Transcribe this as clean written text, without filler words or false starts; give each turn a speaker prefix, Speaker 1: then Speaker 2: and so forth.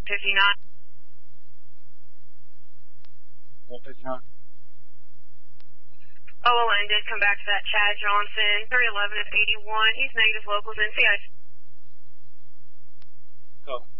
Speaker 1: 159.
Speaker 2: OLN did come back to that Chad Johnson, 311 of 81. He's negative locals NCIC.
Speaker 1: Go.